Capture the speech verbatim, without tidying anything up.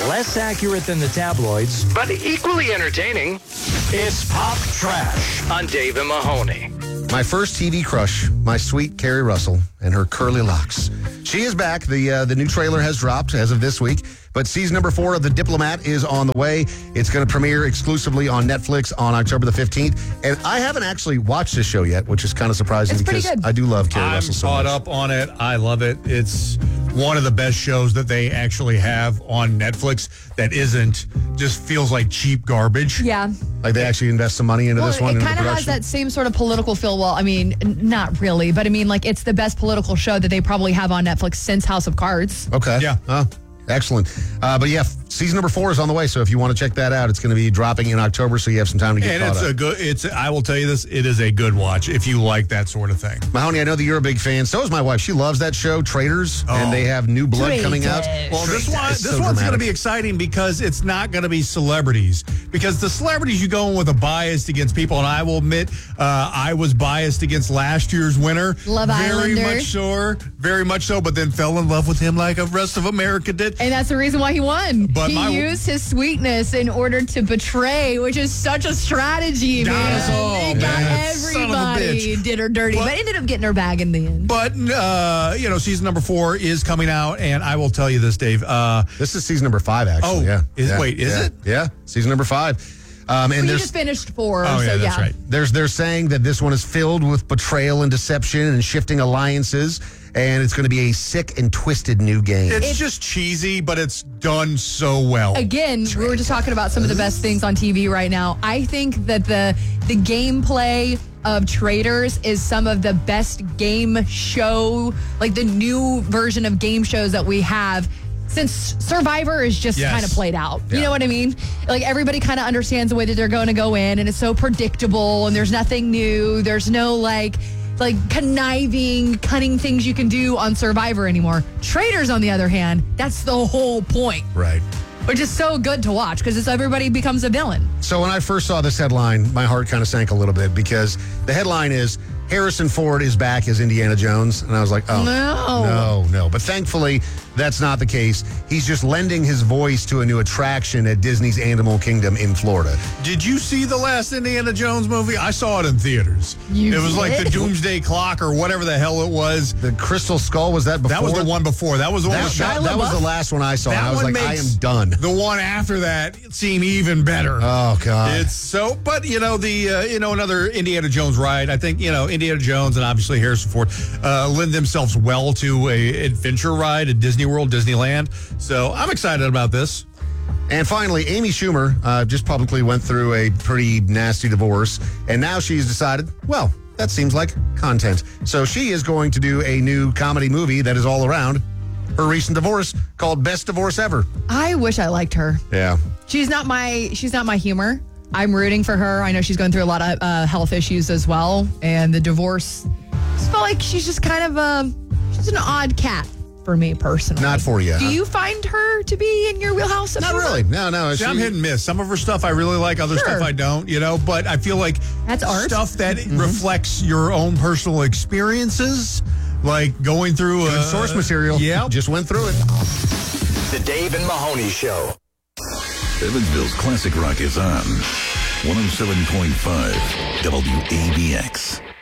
Less accurate than the tabloids, but equally entertaining. It's Pop Trash on Dave and Mahoney. My first T V crush, my sweet Carrie Russell and her curly locks. She is back. The uh, the new trailer has dropped as of this week, but season number four of The Diplomat is on the way. It's going to premiere exclusively on Netflix on October the fifteenth. And I haven't actually watched this show yet, which is kind of surprising It's pretty because good. I do love Carrie I'm Russell so caught much. up on it. I love it. It's one of the best shows that they actually have on Netflix that isn't just feels like cheap garbage. Yeah. Like they actually invest some money into Well, this one. it into kind of has production. that same sort of political feel. Well, I mean, n- not really, but I mean, like, it's the best political show that they probably have on Netflix since House of Cards. Okay. Yeah. Oh, excellent. Uh, but yeah, season number four is on the way. So if you want to check that out, it's going to be dropping in October. So you have some time to get And caught it's up. a good, it's, I will tell you this, it is a good watch if you like that sort of thing. Mahoney, I know that you're a big fan. So is my wife. She loves that show, Traitors, Oh. and they have New Blood coming out. Well, this one, It's this so one's going to dramatic. be exciting because it's not going to be celebrities. Because the celebrities, you go in with a bias against people, and I will admit, uh, I was biased against last year's winner. Love very Islander. much so, very much so. But then fell in love with him like the rest of America did. And that's the reason why he won. But he my- used his sweetness in order to betray, which is such a strategy, Got man. us all, They got man. Son of a everybody bitch. did her dirty, But- but ended up getting her bag in the end. But uh, you know, season number four is coming out, and I will tell you this, Dave. Uh, This is season number five, actually. Oh, yeah. is- Yeah. wait, is Yeah. it? Yeah, season number five. Um, and Well, you there's just finished four, oh so yeah, yeah. that's right. there's they're saying that this one is filled with betrayal and deception and shifting alliances, and it's going to be a sick and twisted new game. It's, just cheesy, but it's done so well. Again, we were just talking about some of the best things on T V right now. I think that the the gameplay of Traitors is some of the best game show, like the new version of game shows that we have since Survivor is just Yes. kind of played out. You Yeah. know what I mean? Like everybody kind of understands the way that they're going to go in, and it's so predictable, and there's nothing new. There's no like like conniving, cunning things you can do on Survivor anymore. Traitors, on the other hand, that's the whole point. Right. Which is so good to watch because it's everybody becomes a villain. So when I first saw this headline, my heart kind of sank a little bit because the headline is Harrison Ford is back as Indiana Jones. And I was like, oh, No. no, no. But thankfully, that's not the case. He's just lending his voice to a new attraction at Disney's Animal Kingdom in Florida. Did you see the last Indiana Jones movie? I saw it in theaters. You it was like did? the Doomsday Clock or whatever the hell it was. The Crystal Skull, was that before? That was the one before. That was the one That, with that, Shia that was LaBeouf? the last one I saw. That and I was one like, I makes am done. The one after that seem even better. Oh, God. It's so, but you know the uh, you know another Indiana Jones ride. I think you know Indiana Jones and obviously Harrison Ford uh, lend themselves well to a adventure ride at Disney World, Disneyland. So I'm excited about this. And finally, Amy Schumer uh, just publicly went through a pretty nasty divorce, and now she's decided, well, that seems like content. So she is going to do a new comedy movie that is all around her recent divorce called Best Divorce Ever. I wish I liked her. Yeah. She's not my she's not my humor. I'm rooting for her. I know she's going through a lot of uh, health issues as well, and the divorce. I just felt like she's just kind of a she's an odd cat for me personally. Not for you. Do huh? you find her to be in your wheelhouse? Of Not humor? really. No, no. See, she- I'm hit and miss. Some of her stuff I really like, other Sure. stuff I don't, you know, but I feel like That's art. stuff that Mm-hmm. reflects your own personal experiences, like going through Good a source material. Yeah. Just went through it. The Dave and Mahoney Show. Evansville's classic rock is on one oh seven point five W A B X.